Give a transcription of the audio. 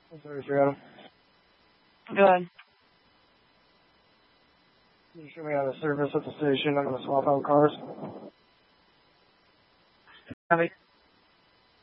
I'm sorry, Adam. Go ahead. Can you show me how to service at the station? I'm going to swap out cars. Copy.